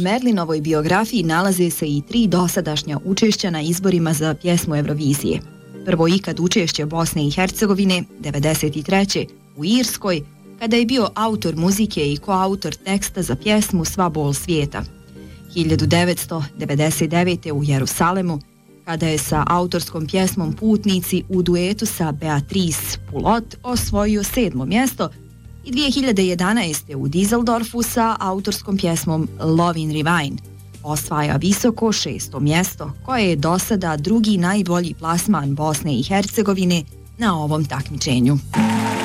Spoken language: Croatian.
Merlinovoj biografiji nalaze se i 3 dosadašnja učešća na izborima za pjesmu Eurovizije. Prvo ikad učešće Bosne i Hercegovine, 1993. u Irskoj, kada je bio autor muzike i koautor teksta za pjesmu Sva bol svijeta. 1999. u Jerusalemu, kada je sa autorskom pjesmom Putnici u duetu sa Beatrice Pulot osvojio 7. mjesto i 2011. u Düsseldorfu sa autorskom pjesmom Lovin Rivine osvaja visoko 6. mjesto, koje je do sada drugi najbolji plasman Bosne i Hercegovine na ovom takmičenju.